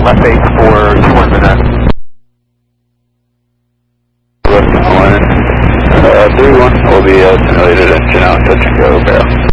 left base for 2 minutes. Left 1, 3-1 will be simulated engine out, touch and go, barrel.